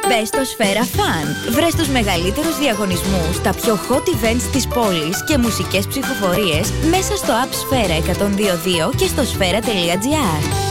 Μπες στο Σφαίρα Fun. Βρες τους μεγαλύτερους διαγωνισμούς, τα πιο hot events της πόλης και μουσικές ψηφοφορίες μέσα στο app Σφαίρα 102.2 και στο σφαίρα.gr.